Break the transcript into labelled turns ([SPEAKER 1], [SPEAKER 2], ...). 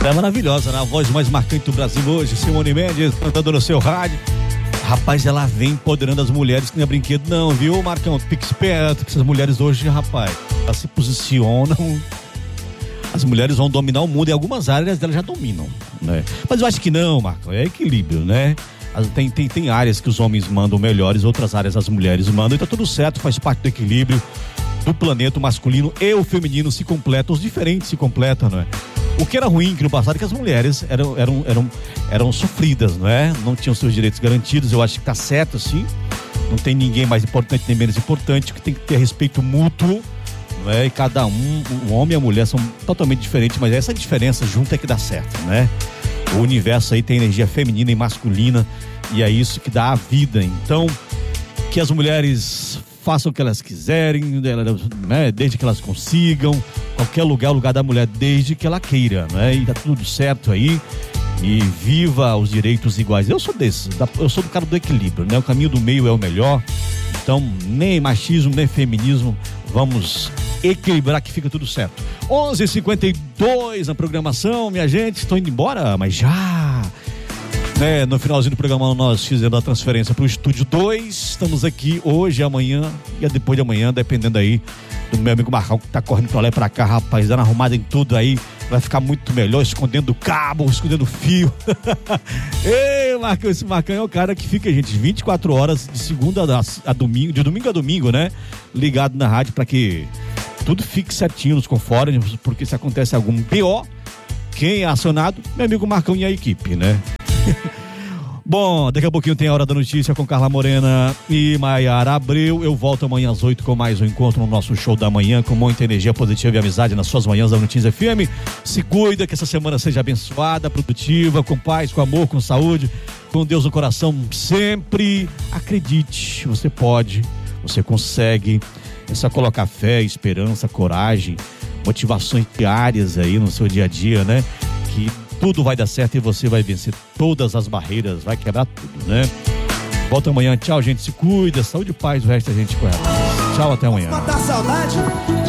[SPEAKER 1] É maravilhosa, né? A voz mais marcante do Brasil hoje, Simone Mendes, cantando no seu rádio. Rapaz, ela vem empoderando as mulheres que não é brinquedo não, viu, Marcão? Fique esperto, que essas mulheres hoje, rapaz, elas se posicionam. As mulheres vão dominar o mundo, em algumas áreas elas já dominam, né? Mas eu acho que não, Marcão, é equilíbrio, né? Tem áreas que os homens mandam melhores, outras áreas as mulheres mandam, e tá tudo certo, faz parte do equilíbrio do planeta. O masculino e o feminino se completam, os diferentes se completam, não é? O que era ruim que no passado é que as mulheres eram sofridas, não é? Não tinham seus direitos garantidos. Eu acho que tá certo assim. Não tem ninguém mais importante nem menos importante, que tem que ter respeito mútuo, não é? E cada um, o homem e a mulher são totalmente diferentes, mas essa diferença junta é que dá certo, né? O universo aí tem energia feminina e masculina, e é isso que dá a vida. Então, que as mulheres façam o que elas quiserem, né? Desde que elas consigam, qualquer lugar, o lugar da mulher, desde que ela queira, né? E tá tudo certo aí, e viva os direitos iguais. Eu sou desse, eu sou do cara do equilíbrio, né? O caminho do meio é o melhor, então nem machismo, nem feminismo, vamos equilibrar que fica tudo certo. 11h52 na programação, minha gente, estou indo embora, mas já... né, no finalzinho do programa nós fizemos a transferência para o Estúdio 2. Estamos aqui hoje, amanhã e depois de amanhã, dependendo aí do meu amigo Marcão, que tá correndo pra lá e pra cá, rapaz, dando arrumada em tudo aí. Vai ficar muito melhor, escondendo o cabo, escondendo o fio. Ei, Marcão, esse Marcão é o cara que fica, gente, 24 horas de segunda a domingo, de domingo a domingo, né? Ligado na rádio para que tudo fique certinho nos conformes, porque se acontece algum BO, quem é acionado? Meu amigo Marcão e a equipe, né? Bom, daqui a pouquinho tem a Hora da Notícia com Carla Morena e Maiara Abreu. Eu volto amanhã às 8 com mais um encontro no nosso show da manhã, com muita energia positiva e amizade nas suas manhãs da Notícia FM. Se cuida, que essa semana seja abençoada, produtiva, com paz, com amor, com saúde, com Deus no coração sempre. Acredite, você pode, você consegue. É só colocar fé, esperança, coragem, motivações diárias aí no seu dia a dia, né? Que tudo vai dar certo e você vai vencer todas as barreiras, vai quebrar tudo, né? Volta amanhã, tchau, gente, se cuida, saúde e paz, o resto a gente conhece. Tchau, até amanhã.
[SPEAKER 2] Matar a saudade?